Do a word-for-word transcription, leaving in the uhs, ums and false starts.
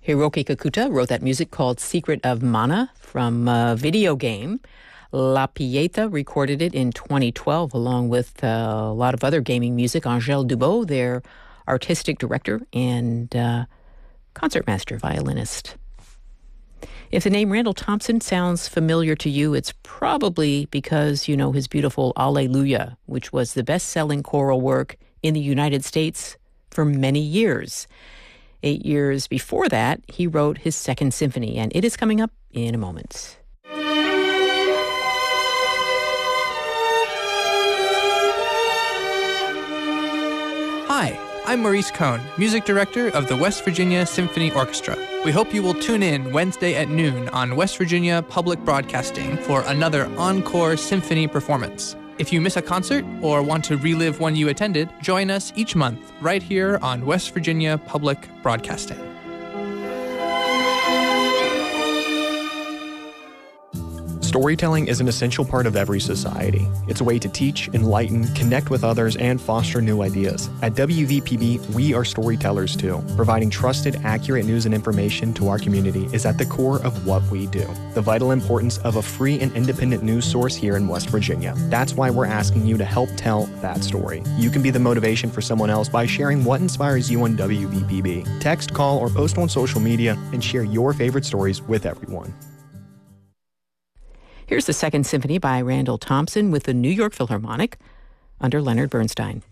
Hiroki Kikuta wrote that music called Secret of Mana from a video game. La Pieta recorded it in twenty twelve along with uh, a lot of other gaming music. Angèle Dubois, their artistic director and uh, concertmaster violinist. If the name Randall Thompson sounds familiar to you, it's probably because you know his beautiful Alleluia, which was the best-selling choral work in the United States for many years. Eight years before that, he wrote his Second Symphony, and it is coming up in a moment. Hi, I'm Maurice Cohn, music director of the West Virginia Symphony Orchestra. We hope you will tune in Wednesday at noon on West Virginia Public Broadcasting for another encore symphony performance. If you miss a concert or want to relive one you attended, join us each month right here on West Virginia Public Broadcasting. Storytelling is an essential part of every society. It's a way to teach, enlighten, connect with others, and foster new ideas. At W V P B, we are storytellers too. Providing trusted, accurate news and information to our community is at the core of what we do. The vital importance of a free and independent news source here in West Virginia. That's why we're asking you to help tell that story. You can be the motivation for someone else by sharing what inspires you on W V P B. Text, call, or post on social media and share your favorite stories with everyone. Here's the Second Symphony by Randall Thompson with the New York Philharmonic under Leonard Bernstein.